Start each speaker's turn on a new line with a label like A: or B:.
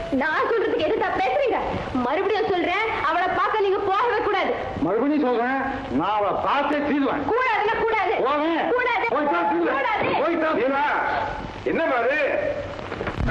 A: நான் சொல்றதுக்கு எதுக்கா பேசுறீங்க? மறுபடியும் சொல்றேன், அவளை பார்க்க நீங்க போகவே கூடாது.
B: மறுபடியும் சொல்றேன், நான் அவளை பார்த்தே தீருவேன்.
A: கூடாதுன்னா கூடாது.
B: போவேன்.
A: கூடாது.
B: போய்தான் தீருவேன். போய்தான். என்ன பாரு,